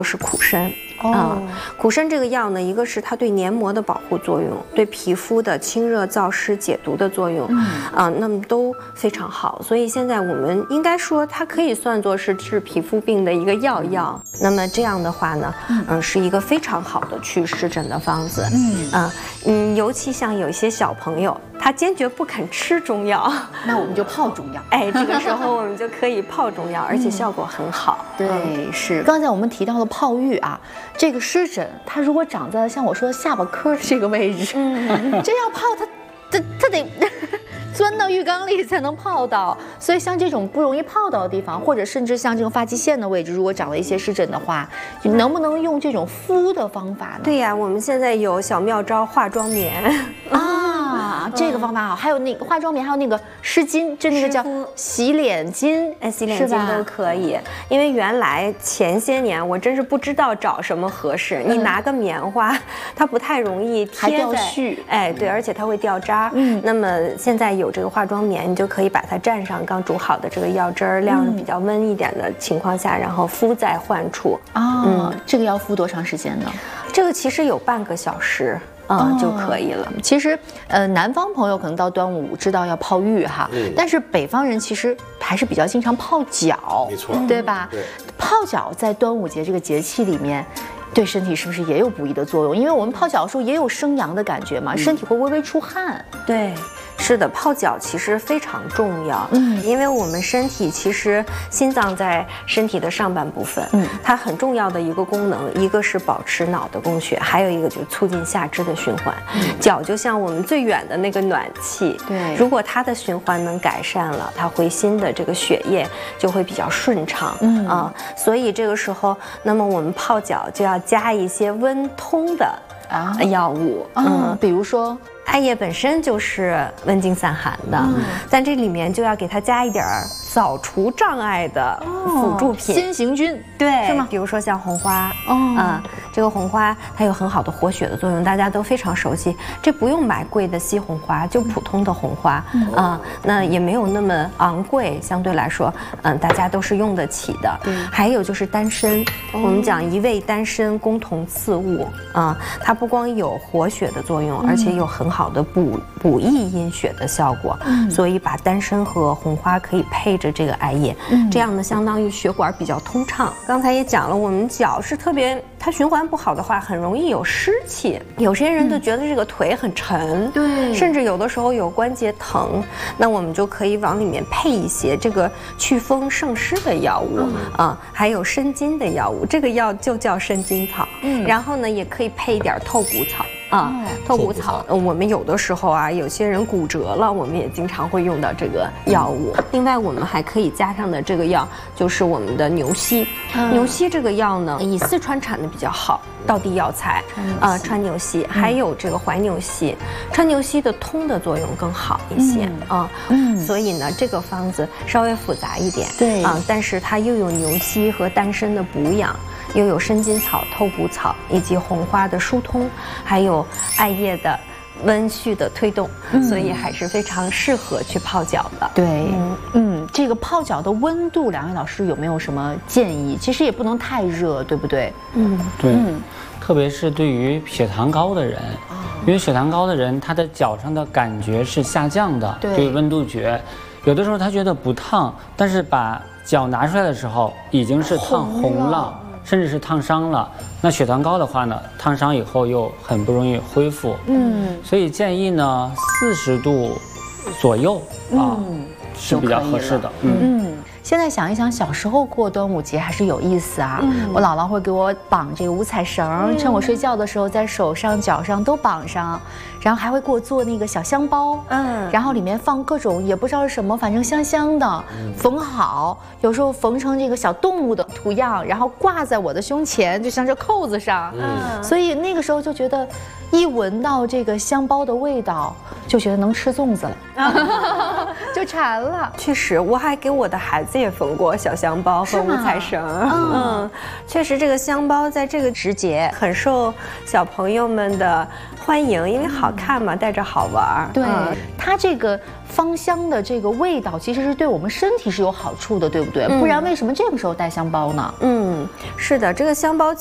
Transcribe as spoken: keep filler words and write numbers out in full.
是苦参。 哦、 嗯，苦参这个药呢，一个是它对黏膜的保护作用，对皮肤的清热燥湿解毒的作用，嗯，啊、呃，那么都非常好。所以现在我们应该说，它可以算作是治皮肤病的一个药药。那么这样的话呢，嗯，呃、是一个非常好的祛湿疹的方子。嗯啊，嗯，尤其像有一些小朋友，他坚决不肯吃中药， 那我们就泡中药。 哎，这个时候我们就可以泡中药，而且效果很好。 对，嗯、是。刚才我们提到了泡浴啊。这个湿疹，它如果长在像我说下巴颏这个位置，嗯，这要泡它，它它得钻到浴缸里才能泡到。所以像这种不容易泡到的地方，或者甚至像这种发际线的位置，如果长了一些湿疹的话，能不能用这种敷的方法呢？ 对呀，我们现在有小妙招化妆棉啊，这个方法好。还有那个化妆棉，还有那个湿巾，就那个叫洗脸巾， 哎，洗脸巾都可以。因为原来前些年我真是不知道找什么合适，你拿个棉花，它不太容易贴在， 还掉絮， 哎，对，而且它会掉渣。嗯，那么现在有这个化妆棉，你就可以把它蘸上刚煮好的这个药汁儿，晾比较温一点的情况下，然后敷在患处。 啊，嗯，这个要敷多长时间呢？ 这个其实有半个小时。嗯，就可以了。 其实，呃，南方朋友可能到端午知道要泡浴哈，嗯、但是北方人其实还是比较经常泡脚， 没错， 对吧？ 对， 泡脚在端午节这个节气里面，对身体是不是也有补益的作用？因为我们泡脚的时候也有生阳的感觉嘛，嗯、身体会微微出汗。 对。是的，泡脚其实非常重要，嗯，因为我们身体其实心脏在身体的上半部分，嗯，它很重要的一个功能，一个是保持脑的供血，还有一个就是促进下肢的循环。嗯、脚就像我们最远的那个暖气， 对， 如果它的循环能改善了，它回心的这个血液就会比较顺畅，嗯啊，所以这个时候，那么我们泡脚就要加一些温通的啊药物， 嗯，比如说。 艾叶本身就是温经散寒的，嗯、但这里面就要给它加一点儿扫除障碍的辅助品， 哦、先行菌， 对， 是吗？ 比如说像红花，哦，嗯，这个红花它有很好的活血的作用，大家都非常熟悉。这不用买贵的西红花，就普通的红花，嗯、啊，那也没有那么昂贵，相对来说，嗯，大家都是用得起的。嗯、还有就是丹参，哦、我们讲一味丹参共同次物，啊，它不光有活血的作用，嗯、而且有很好的补补益阴血的效果，嗯、所以把丹参和红花可以配着这个艾叶，嗯、这样呢，相当于血管比较通畅。刚才也讲了，我们脚是特别，它循环不好的话，很容易有湿气。有些人都觉得这个腿很沉，对、嗯，甚至有的时候有关节疼，那我们就可以往里面配一些这个祛风胜湿的药物，嗯、啊，还有生津的药物。这个药就叫生津草，嗯，然后呢，也可以配一点透骨草。啊，透骨草，我们有的时候啊，有些人骨折了，我们也经常会用到这个药物。另外，我们还可以加上的这个药就是我们的牛膝。嗯、牛膝这个药呢，以四川产的比较好，道地药材啊，川牛膝，还有这个怀牛膝。川牛膝的通的作用更好一些啊，嗯，所以呢，这个方子稍微复杂一点，对啊，但是它又有牛膝和丹参的补养。又有生津草、透骨草以及红花的疏通，还有艾叶的温煦的推动，嗯、所以还是非常适合去泡脚的。 对，嗯，嗯这个泡脚的温度，两位老师有没有什么建议？其实也不能太热，对不对？ 嗯，对，嗯、特别是对于血糖高的人，哦、因为血糖高的人，他的脚上的感觉是下降的，对，对温度觉，有的时候他觉得不烫，但是把脚拿出来的时候，已经是烫红了。甚至是烫伤了，那血糖高的话呢，烫伤以后又很不容易恢复。嗯，所以建议呢，四十度左右啊，嗯、是比较合适的。 嗯。嗯现在想一想，小时候过端午节还是有意思啊！嗯、我姥姥会给我绑这个五彩绳，嗯、趁我睡觉的时候，在手上、脚上都绑上，然后还会给我做那个小香包，嗯，然后里面放各种也不知道是什么，反正香香的，嗯、缝好，有时候缝成这个小动物的图样，然后挂在我的胸前，就像这扣子上，嗯，所以那个时候就觉得，一闻到这个香包的味道，就觉得能吃粽子了，就馋了。 确实，我还给我的孩子。 次也缝过小香包和五彩绳。嗯，确实这个香包在这个时节很受小朋友们的欢迎，因为好看嘛，戴着好玩。 对，它这个芳香的这个味道其实是对我们身体是有好处的，对不对？不然为什么这个时候带香包呢？ 嗯，是的，这个香包